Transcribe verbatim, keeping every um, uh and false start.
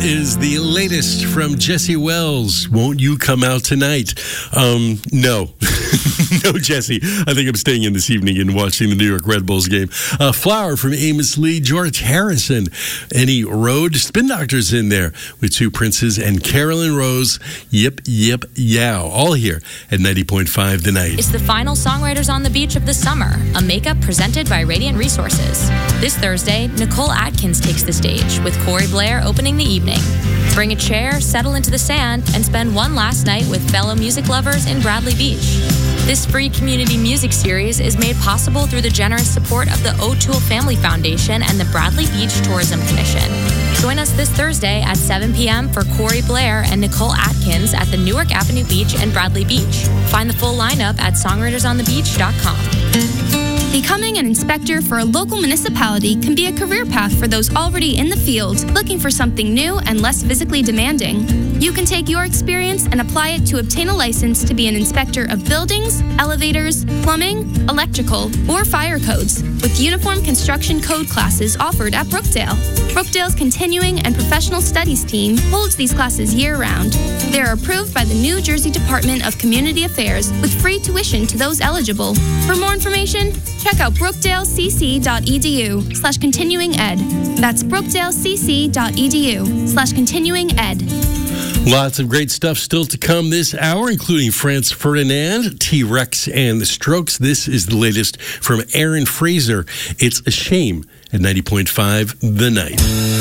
is the latest from Jesse Wells. Won't you come out tonight? Um, no. No, Jesse. I think I'm staying in this evening and watching the New York Red Bulls game. Uh, Flower from Amos Lee, George Harrison, Any Road, Spin Doctors in there with Two Princes, and Carolyn Rose, Yip, Yip, Yow. All here at ninety point five The Night. It's the final Songwriters on the Beach of the summer, a makeup presented by Radiant Resources. This Thursday, Nicole Atkins takes the stage with Corey Blair opening the evening. Bring a chair, settle into the sand, and spend one last night with fellow music lovers in Bradley Beach. This free community music series is made possible through the generous support of the O'Toole Family Foundation and the Bradley Beach Tourism Commission. Join us this Thursday at seven p.m. for Corey Blair and Nicole Atkins at the Newark Avenue Beach and Bradley Beach. Find the full lineup at songwriters on the beach dot com. Becoming an inspector for a local municipality can be a career path for those already in the field, looking for something new and less physically demanding. You can take your experience and apply it to obtain a license to be an inspector of buildings, elevators, plumbing, electrical, or fire codes, with uniform construction code classes offered at Brookdale. Brookdale's Continuing and Professional Studies team holds these classes year-round. They are approved by the New Jersey Department of Community Affairs with free tuition to those eligible. For more information, check out brookdalecc.edu slash continuing ed. That's brookdalecc.edu slash continuing ed. Lots of great stuff still to come this hour, including Franz Ferdinand, T-Rex, and the Strokes. This is the latest from Aaron Fraser. It's a Shame at ninety point five The Night.